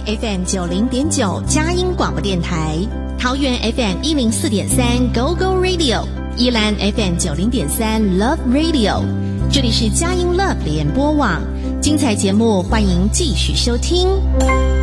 FM 90.9佳音广播电台，桃园 FM 104.3 Go Go Radio， 宜兰 FM 90.3 Love Radio。这里是佳音 Love 联播网，精彩节目欢迎继续收听。